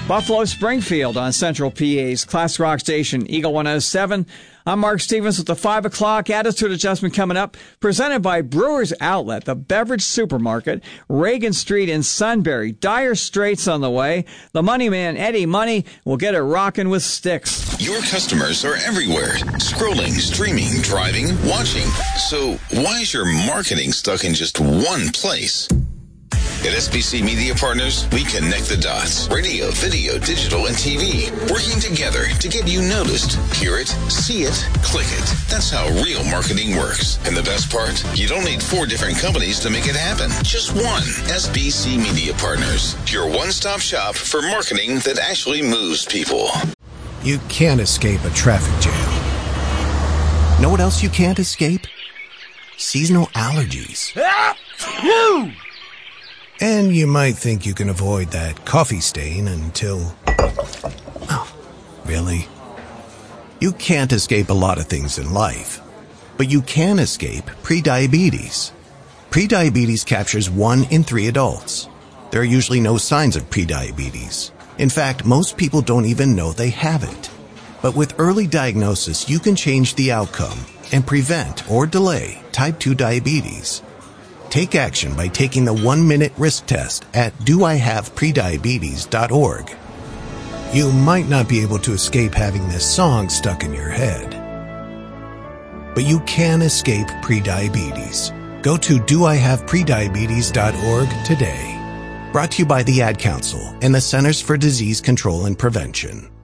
Buffalo Springfield on Central PA's class rock station, Eagle 107. I'm Mark Stevens with the 5 o'clock Attitude Adjustment coming up, presented by Brewers Outlet, the beverage supermarket, Reagan Street in Sunbury. Dire Straits on the way. The money man, Eddie Money, will get it rocking with Styx. Your customers are everywhere. Scrolling, streaming, driving, watching. So why is your marketing stuck in just one place? At SBC Media Partners, we connect the dots. Radio, video, digital, and TV. Working together to get you noticed. Hear it, see it, click it. That's how real marketing works. And the best part? You don't need 4 different companies to make it happen. Just one. SBC Media Partners. Your one-stop shop for marketing that actually moves people. You can't escape a traffic jam. Know what else you can't escape? Seasonal allergies. And you might think you can avoid that coffee stain until... Oh, really? You can't escape a lot of things in life, but you can escape prediabetes. Prediabetes captures 1 in 3 adults. There are usually no signs of prediabetes. In fact, most people don't even know they have it. But with early diagnosis, you can change the outcome and prevent or delay type 2 diabetes. Take action by taking the 1-minute risk test at doihaveprediabetes.org. You might not be able to escape having this song stuck in your head, but you can escape prediabetes. Go to doihaveprediabetes.org today. Brought to you by the Ad Council and the Centers for Disease Control and Prevention.